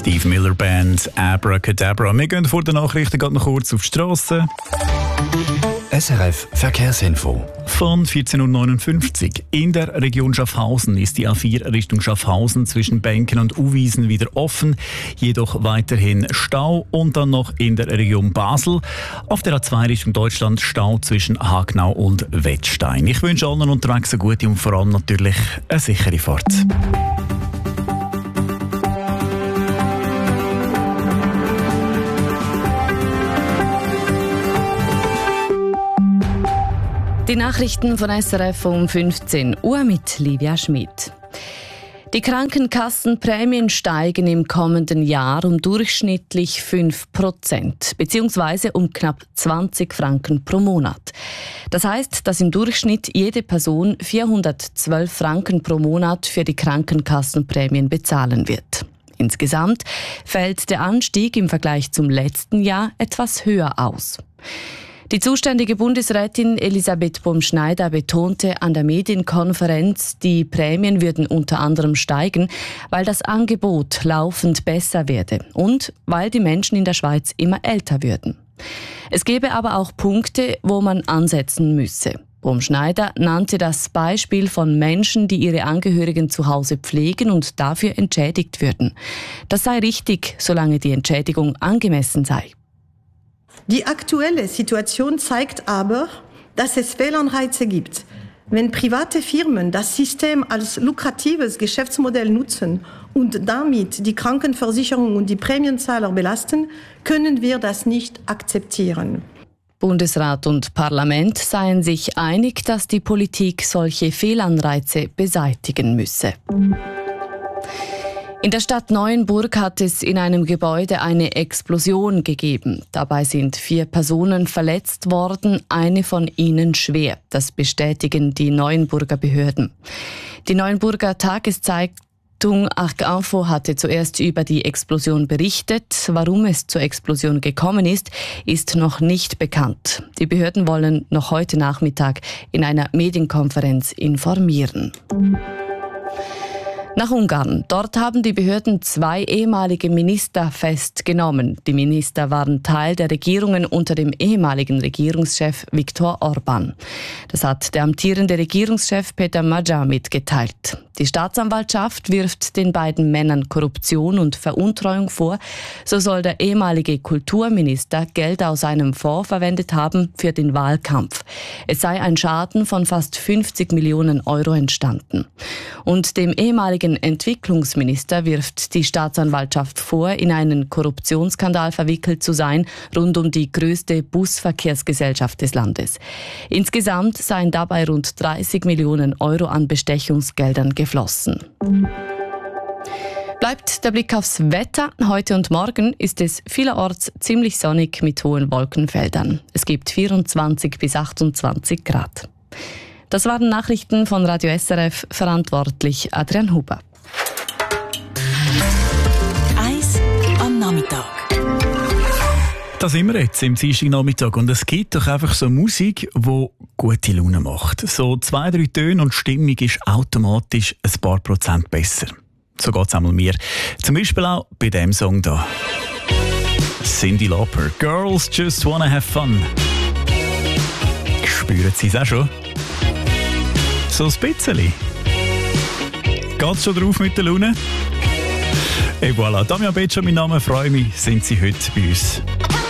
Steve Miller Band, Abracadabra. Wir gehen vor den Nachrichten gerade noch kurz auf die Strasse. SRF Verkehrsinfo. Von 14.59 Uhr. In der Region Schaffhausen ist die A4 Richtung Schaffhausen zwischen Benken und Uwiesen wieder offen, jedoch weiterhin Stau. Und dann noch in der Region Basel auf der A2 Richtung Deutschland Stau zwischen Hagnau und Wettstein. Ich wünsche allen unterwegs eine gute und vor allem natürlich eine sichere Fahrt. Die Nachrichten von SRF um 15 Uhr mit Livia Schmidt. Die Krankenkassenprämien steigen im kommenden Jahr um durchschnittlich 5%, beziehungsweise um knapp 20 Franken pro Monat. Das heißt, dass im Durchschnitt jede Person 412 Franken pro Monat für die Krankenkassenprämien bezahlen wird. Insgesamt fällt der Anstieg im Vergleich zum letzten Jahr etwas höher aus. Die zuständige Bundesrätin Elisabeth Bohm-Schneider betonte an der Medienkonferenz, die Prämien würden unter anderem steigen, weil das Angebot laufend besser werde und weil die Menschen in der Schweiz immer älter würden. Es gäbe aber auch Punkte, wo man ansetzen müsse. Bohm-Schneider nannte das Beispiel von Menschen, die ihre Angehörigen zu Hause pflegen und dafür entschädigt würden. Das sei richtig, solange die Entschädigung angemessen sei. Die aktuelle Situation zeigt aber, dass es Fehlanreize gibt. Wenn private Firmen das System als lukratives Geschäftsmodell nutzen und damit die Krankenversicherung und die Prämienzahler belasten, können wir das nicht akzeptieren. Bundesrat und Parlament seien sich einig, dass die Politik solche Fehlanreize beseitigen müsse. In der Stadt Neuenburg hat es in einem Gebäude eine Explosion gegeben. Dabei sind 4 Personen verletzt worden, eine von ihnen schwer. Das bestätigen die Neuenburger Behörden. Die Neuenburger Tageszeitung Arc Info hatte zuerst über die Explosion berichtet. Warum es zur Explosion gekommen ist noch nicht bekannt. Die Behörden wollen noch heute Nachmittag in einer Medienkonferenz informieren. Nach Ungarn. Dort haben die Behörden 2 ehemalige Minister festgenommen. Die Minister waren Teil der Regierungen unter dem ehemaligen Regierungschef Viktor Orbán. Das hat der amtierende Regierungschef Peter Magyar mitgeteilt. Die Staatsanwaltschaft wirft den beiden Männern Korruption und Veruntreuung vor. So soll der ehemalige Kulturminister Geld aus einem Fonds verwendet haben für den Wahlkampf. Es sei ein Schaden von fast 50 Millionen Euro entstanden. Und dem ehemaligen Entwicklungsminister wirft die Staatsanwaltschaft vor, in einen Korruptionsskandal verwickelt zu sein, rund um die größte Busverkehrsgesellschaft des Landes. Insgesamt seien dabei rund 30 Millionen Euro an Bestechungsgeldern geflossen. Bleibt der Blick aufs Wetter. Heute und morgen ist es vielerorts ziemlich sonnig mit hohen Wolkenfeldern. Es gibt 24 bis 28 Grad. Das waren Nachrichten von Radio SRF, verantwortlich Adrian Huber. Eis am Nachmittag. Da sind wir jetzt im Dienstagnachmittag und es gibt doch einfach so Musik, die gute Laune macht. So 2-3 Töne und die Stimmung ist automatisch ein paar Prozent besser. So geht es einmal mir. Zum Beispiel auch bei diesem Song hier. Cyndi Lauper, Girls Just Wanna Have Fun. Spüren Sie es auch schon? So ein bisschen. Geht's schon drauf mit der Laune? Et voilà, Damian Betscher, mein Name, freue mich, sind Sie heute bei uns.